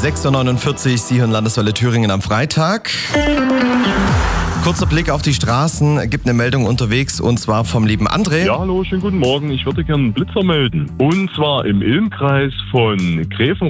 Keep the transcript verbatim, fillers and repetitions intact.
sechs Uhr neunundvierzig, Sie hören Landeswelle Thüringen am Freitag. Kurzer Blick auf die Straßen, gibt eine Meldung unterwegs und zwar vom lieben André. Ja, hallo, schönen guten Morgen. Ich würde gerne einen Blitzer melden. Und zwar im Ilmkreis von Gräfen